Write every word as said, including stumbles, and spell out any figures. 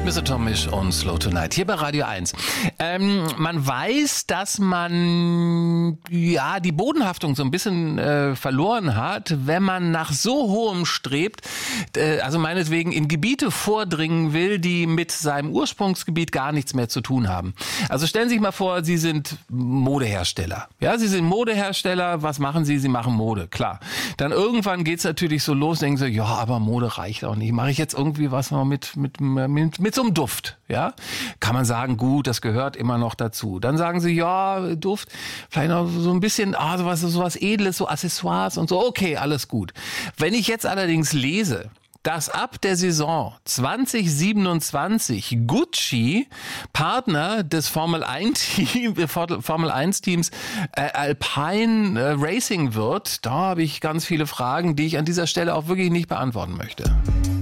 Mister Tomisch und Slow Tonight hier bei Radio eins. Ähm, man weiß, dass man ja die Bodenhaftung so ein bisschen äh, verloren hat, wenn man nach so hohem strebt, äh, also meinetwegen in Gebiete vordringen will, die mit seinem Ursprungsgebiet gar nichts mehr zu tun haben. Also stellen Sie sich mal vor, Sie sind Modehersteller. Ja, Sie sind Modehersteller. Was machen Sie? Sie machen Mode, klar. Dann irgendwann geht's natürlich so los, denken Sie, ja, aber Mode reicht auch nicht. Mache ich jetzt irgendwie was noch mit mit mit, mit so einem Duft, ja? Kann man sagen, gut, das gehört immer noch dazu. Dann sagen Sie, ja, Duft, vielleicht noch so ein bisschen, ah, sowas, sowas Edles, so Accessoires und so. Okay, alles gut. Wenn ich jetzt allerdings lese, dass ab der Saison zwanzig siebenundzwanzig Gucci Partner des Formel eins Team, Formel eins Teams äh, Alpine äh, Racing wird, da habe ich ganz viele Fragen, die ich an dieser Stelle auch wirklich nicht beantworten möchte.